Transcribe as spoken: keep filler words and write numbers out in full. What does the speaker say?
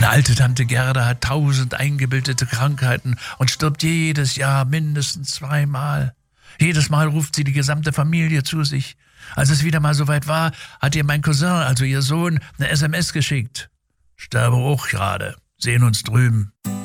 Meine alte Tante Gerda hat tausend eingebildete Krankheiten und stirbt jedes Jahr mindestens zweimal. Jedes Mal ruft sie die gesamte Familie zu sich. Als es wieder mal soweit war, hat ihr mein Cousin, also ihr Sohn, eine S M S geschickt. Sterbe auch gerade. Sehen uns drüben.